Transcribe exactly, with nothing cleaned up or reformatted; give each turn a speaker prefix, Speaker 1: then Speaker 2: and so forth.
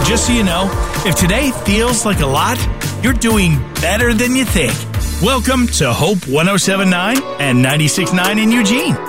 Speaker 1: just so you know, if today feels like a lot, you're doing better than you think. Welcome to Hope one oh seven point nine and ninety-six point nine in Eugene.